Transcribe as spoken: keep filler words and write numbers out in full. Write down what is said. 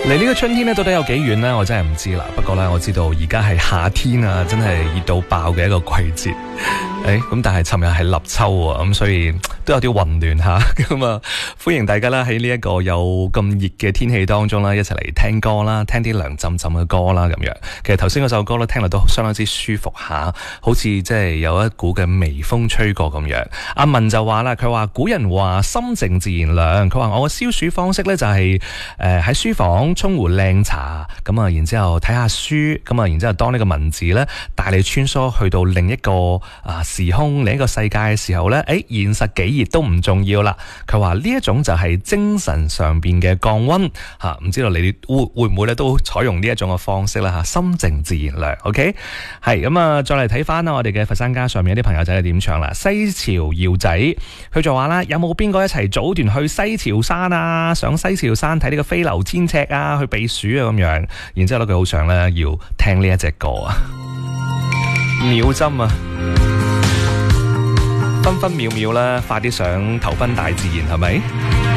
離呢個春天咧到底有幾遠呢？我真係唔知啦。不過咧，我知道而家係夏天啊，真係熱到爆嘅一個季節。誒，咁但係尋日係立秋啊，咁所以都有啲混亂吓。咁啊，歡迎大家啦喺呢一個有咁熱嘅天氣當中啦，一齊嚟聽歌啦，聽啲涼浸浸嘅歌啦，咁樣。其實頭先嗰首歌咧，聽落都相當之舒服下，好似即係有一股嘅微風吹過咁樣。阿文就話啦，佢話古人話心靜自然涼，佢話我嘅消暑方式咧就係誒喺書房沖壺靚茶，咁啊，然之後睇下書，咁啊，然之後當呢個文字咧帶你穿梭去到另一個啊時空、另一個世界嘅時候咧，誒，現實幾熱都唔重要啦。佢話呢一種就係精神上邊嘅降溫吓，唔知道你會會唔會咧都採用呢一種嘅方式啦吓，心靜自然涼。OK， 係咁啊，再嚟睇翻啦，我哋嘅佛山家上面有啲朋友仔係點唱啦？西樵遙仔，佢就話啦，有冇邊個一齊組團去西樵山啊？上西樵山睇呢個飛流千尺啊，去避暑啊咁樣。然之後咧，佢好想咧要聽呢一隻歌啊，秒針啊，分分秒秒啦，快啲上投奔大自然係咪？